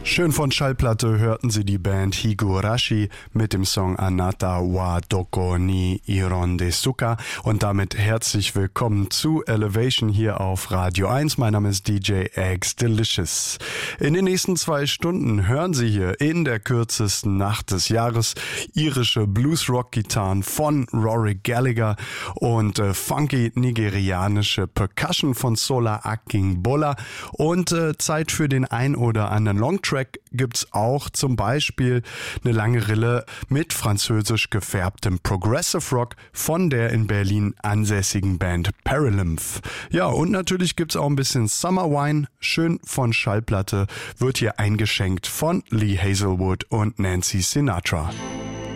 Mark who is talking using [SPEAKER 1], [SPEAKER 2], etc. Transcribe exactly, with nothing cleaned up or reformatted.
[SPEAKER 1] Schön von Schallplatte hörten Sie die Band Higurashi mit dem Song Anata wa Doko ni Iron Desuka und damit herzlich willkommen zu Elevation hier auf Radio eins. Mein Name ist D J Eggs Delicious. In den nächsten zwei Stunden hören Sie hier in der kürzesten Nacht des Jahres irische Blues-Rock-Gitarren von Rory Gallagher und äh, funky nigerianische Percussion von Sola Akingbola und äh, Zeit für den ein oder anderen Longtrack gibt's auch, zum Beispiel eine lange Rille mit französisch gefärbtem Progressive Rock von der in Berlin ansässigen Band Paralymph. Ja, und natürlich gibt's auch ein bisschen Summer Wine, schön von Schallplatte, wird hier eingeschenkt von Lee Hazelwood und Nancy Sinatra.